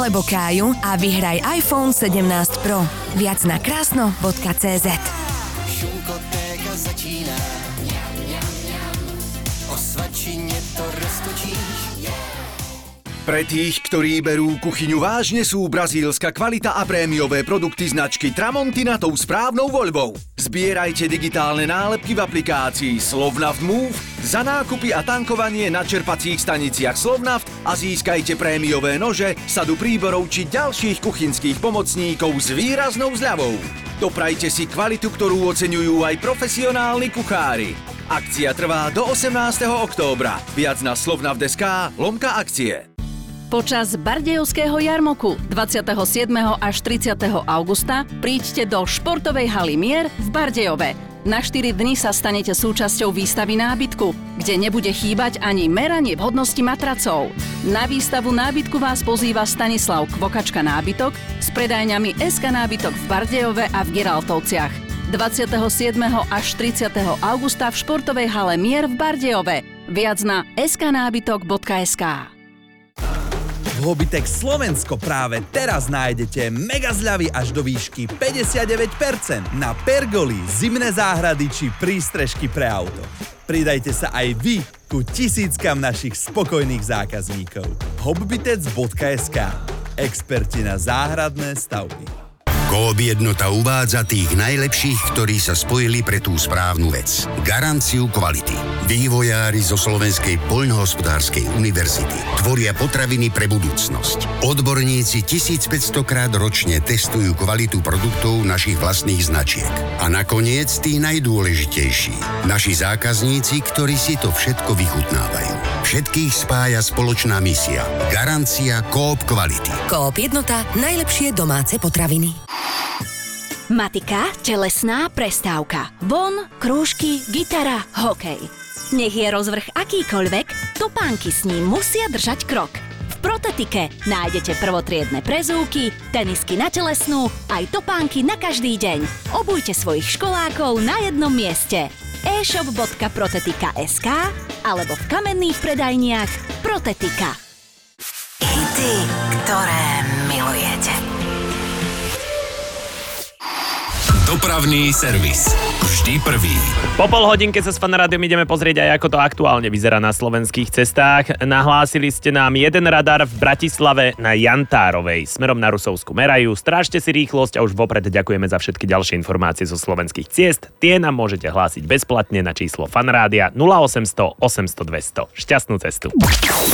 alebo Káju a vyhraj iPhone 17 Pro. Viac na krásno.cz. Šunkotéka začíná. O svačine to roztočíš. Pre tých, ktorí berú kuchyňu vážne, sú brazílska kvalita a prémiové produkty značky Tramontina tou správnou voľbou. Zbierajte digitálne nálepky v aplikácii Slovnaft Move, za nákupy a tankovanie na čerpacích staniciach Slovnaft a získajte prémiové nože, sadu príborov či ďalších kuchynských pomocníkov s výraznou zľavou. Doprajte si kvalitu, ktorú oceňujú aj profesionálni kuchári. Akcia trvá do 18. októbra. Viac na slovnaft.sk/akcie. Počas Bardejovského jarmoku 27. až 30. augusta príďte do športovej haly Mier v Bardejove. Na 4 dni sa stanete súčasťou výstavy nábytku, kde nebude chýbať ani meranie vhodnosti matracov. Na výstavu nábytku vás pozýva Stanislav Kvokačka nábytok s predajňami SK nábytok v Bardejove a v Geraltovciach. 27. až 30. augusta v športovej hale Mier v Bardejove. Viac na sknábytok.sk. V Hobitex Slovensko práve teraz nájdete mega zľavy až do výšky 59% na pergoly, zimné záhrady či prístrežky pre auto. Pridajte sa aj vy ku tisíckam našich spokojných zákazníkov. Hobitec.sk. Experti na záhradné stavby. Coop Jednota uvádza tých najlepších, ktorí sa spojili pre tú správnu vec. Garanciu kvality. Vývojári zo Slovenskej poľnohospodárskej univerzity tvoria potraviny pre budúcnosť. Odborníci 1500 krát ročne testujú kvalitu produktov našich vlastných značiek. A nakoniec tí najdôležitejší. Naši zákazníci, ktorí si to všetko vychutnávajú. Všetkých spája spoločná misia. Garancia Coop kvality. Coop Jednota, najlepšie domáce potraviny. Matika, telesná prestávka. Von, krúžky, gitara, hokej. Nech je rozvrh akýkoľvek, topánky s ním musia držať krok. V Protetike nájdete prvotriedne prezúky, tenisky na telesnú, aj topánky na každý deň. Obujte svojich školákov na jednom mieste. e-shop.protetika.sk alebo v kamenných predajniach Protetika. Hity, ktoré milujete. Dopravný servis. Vždy prvý. Po pol hodinke sa s Fan Rádiom ideme pozrieť aj, ako to aktuálne vyzerá na slovenských cestách. Nahlásili ste nám jeden radar v Bratislave na Jantárovej. Smerom na Rusovsku merajú. Strážte si rýchlosť a už vopred ďakujeme za všetky ďalšie informácie zo slovenských ciest. Tie nám môžete hlásiť bezplatne na číslo Fan Rádia 0800 800 200. Šťastnú cestu.